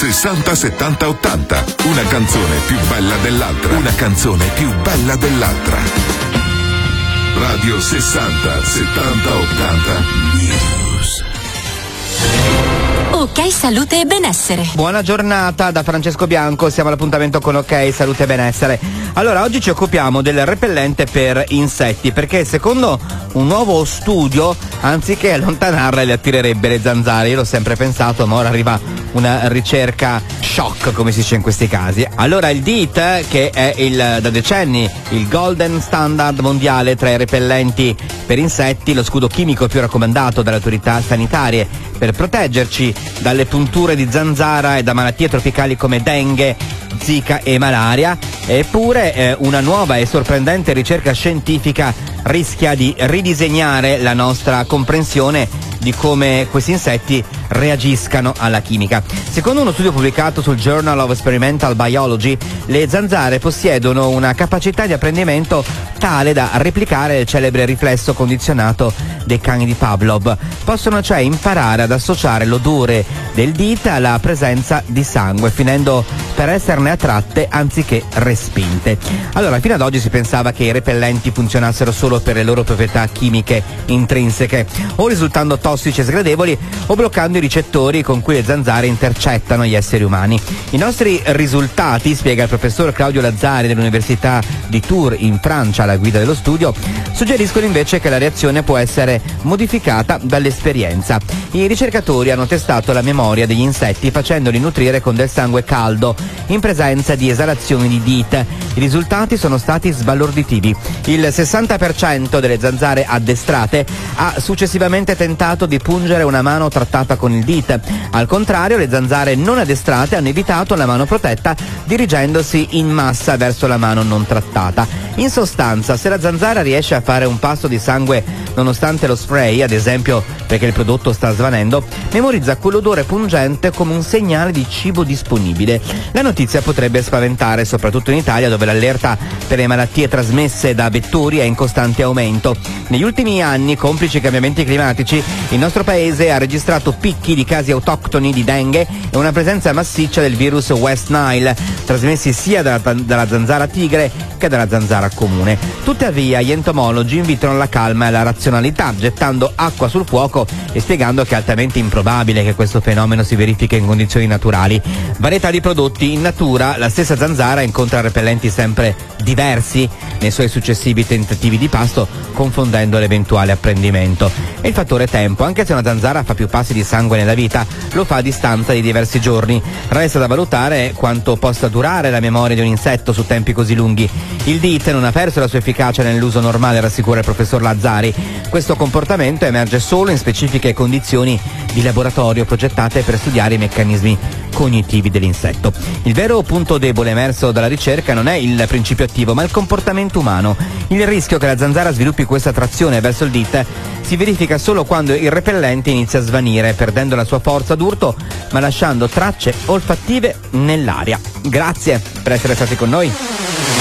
60 70 80. Una canzone più bella dell'altra. Una canzone più bella dell'altra. Radio 60 70 80 News. Ok Salute e Benessere. Buona giornata da Francesco Bianco, siamo all'appuntamento con Ok Salute e Benessere. Allora, oggi ci occupiamo del repellente per insetti, perché secondo un nuovo studio, anziché allontanarle, le attirerebbe le zanzare. Io l'ho sempre pensato, ma ora arriva una ricerca shock, come si dice in questi casi. Allora, il DEET, che è da decenni il golden standard mondiale tra i repellenti per insetti, lo scudo chimico più raccomandato dalle autorità sanitarie per proteggerci dalle punture di zanzara e da malattie tropicali come dengue, zika e malaria. Eppure una nuova e sorprendente ricerca scientifica rischia di ridisegnare la nostra comprensione di come questi insetti reagiscano alla chimica. Secondo uno studio pubblicato sul Journal of Experimental Biology, le zanzare possiedono una capacità di apprendimento tale da replicare il celebre riflesso condizionato dei cani di Pavlov. Possono cioè imparare ad associare l'odore del DEET alla presenza di sangue, finendo per esserne attratte anziché respinte. Allora, fino ad oggi si pensava che i repellenti funzionassero solo per le loro proprietà chimiche intrinseche, o risultando tossici e sgradevoli, o bloccando i ricettori con cui le zanzare intercettano gli esseri umani. I nostri risultati, spiega il professor Claudio Lazzari dell'Università di Tours in Francia, alla guida dello studio, suggeriscono invece che la reazione può essere modificata dall'esperienza. I ricercatori hanno testato la memoria degli insetti facendoli nutrire con del sangue caldo in presenza di esalazioni di DEET. I risultati sono stati sbalorditivi. Il 60% delle zanzare addestrate ha successivamente tentato di pungere una mano trattata con il DEET. Al contrario, le zanzare non addestrate hanno evitato la mano protetta, dirigendosi in massa verso la mano non trattata. In sostanza, se la zanzara riesce a fare un passo di sangue nonostante lo spray, ad esempio perché il prodotto sta svanendo, memorizza quell'odore pungente come un segnale di cibo disponibile. La notizia potrebbe spaventare, soprattutto in Italia, dove l'allerta per le malattie trasmesse da vettori è in costante aumento. Negli ultimi anni, complici i cambiamenti climatici, il nostro paese ha registrato picchi di casi autoctoni di dengue e una presenza massiccia del virus West Nile, trasmessi sia dalla zanzara tigre che dalla zanzara comune. Tuttavia, gli entomologi invitano alla calma e alla razionalità, gettando acqua sul fuoco e spiegando che è altamente improbabile che questo fenomeno si verifichi in condizioni naturali. Varietà di prodotti in natura, la stessa zanzara incontra repellenti sempre diversi nei suoi successivi tentativi di pasto, confondendo l'eventuale apprendimento. E il fattore tempo: anche se una zanzara fa più passi di sangue nella vita, lo fa a distanza di diversi giorni. Resta da valutare quanto possa durare la memoria di un insetto su tempi così lunghi. Il DEET non ha perso la sua efficacia nell'uso normale, rassicura il professor Lazzari. Questo comportamento emerge solo in specifiche condizioni di laboratorio progettate per studiare i meccanismi cognitivi dell'insetto. Il vero punto debole emerso dalla ricerca non è il principio attivo, ma il comportamento umano. Il rischio che la zanzara sviluppi questa attrazione verso il DEET si verifica solo quando il repellente inizia a svanire, perdendo la sua forza d'urto, ma lasciando tracce olfattive nell'aria. Grazie per essere stati con noi.